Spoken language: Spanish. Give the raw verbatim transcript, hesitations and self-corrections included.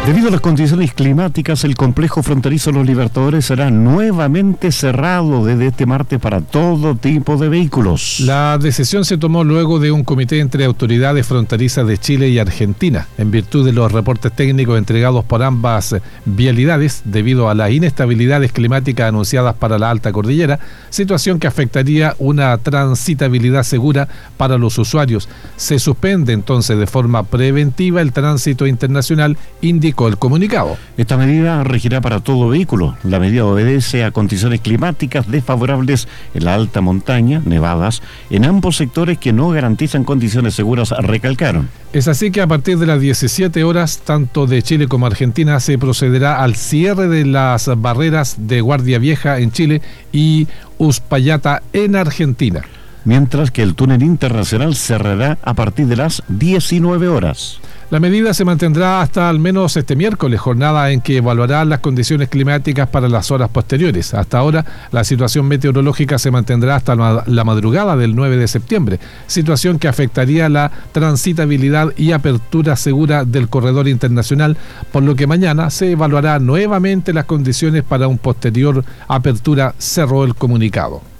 Debido a las condiciones climáticas, el complejo fronterizo Los Libertadores será nuevamente cerrado desde este martes para todo tipo de vehículos. La decisión se tomó luego de un comité entre autoridades fronterizas de Chile y Argentina, en virtud de los reportes técnicos entregados por ambas vialidades debido a las inestabilidades climáticas anunciadas para la alta cordillera, situación que afectaría una transitabilidad segura para los usuarios. Se suspende entonces de forma preventiva el tránsito internacional, indicó el comunicado. Esta medida regirá para todo vehículo. La medida obedece a condiciones climáticas desfavorables en la alta montaña, nevadas, en ambos sectores que no garantizan condiciones seguras, recalcaron. Es así que a partir de las diecisiete horas, tanto de Chile como Argentina, se procederá al cierre de las barreras de Guardia Vieja en Chile y Uspallata en Argentina. Mientras que el túnel internacional cerrará a partir de las diecinueve horas. La medida se mantendrá hasta al menos este miércoles, jornada en que evaluará las condiciones climáticas para las horas posteriores. Hasta ahora, la situación meteorológica se mantendrá hasta la madrugada del nueve de septiembre, situación que afectaría la transitabilidad y apertura segura del corredor internacional, por lo que mañana se evaluará nuevamente las condiciones para un posterior apertura, cerró el comunicado.